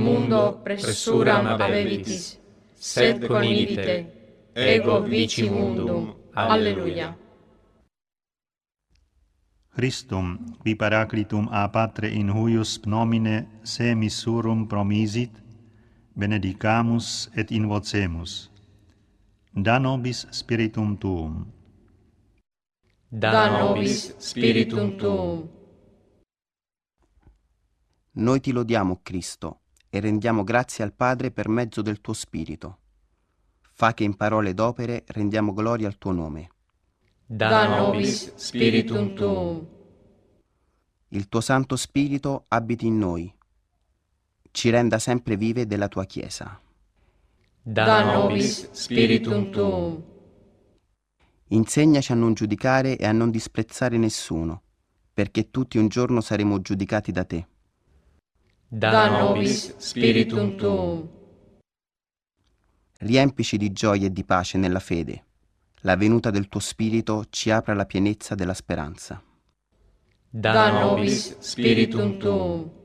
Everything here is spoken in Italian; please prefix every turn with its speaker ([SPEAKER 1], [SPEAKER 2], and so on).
[SPEAKER 1] mundo pressuram avevitis, sed conivite, ego vici mundum. Alleluia.
[SPEAKER 2] Christum, qui paraclitum a Patre in huius nomine se missurum promisit, benedicamus et invocemus. Da nobis spiritum tuum.
[SPEAKER 1] Da nobis spiritum tuum.
[SPEAKER 3] Noi ti lodiamo, Cristo, e rendiamo grazie al Padre per mezzo del tuo Spirito. Fa che in parole ed opere rendiamo gloria al tuo nome.
[SPEAKER 1] Da nobis spiritum tuum.
[SPEAKER 3] Il tuo Santo Spirito abiti in noi, ci renda sempre vive della tua Chiesa.
[SPEAKER 1] Da nobis spiritum tuum.
[SPEAKER 3] Insegnaci a non giudicare e a non disprezzare nessuno, perché tutti un giorno saremo giudicati da te.
[SPEAKER 1] Da nobis spiritum tuum.
[SPEAKER 3] Riempici di gioia e di pace nella fede. La venuta del tuo Spirito ci apra la pienezza della speranza.
[SPEAKER 1] Da nobis spiritum tuum.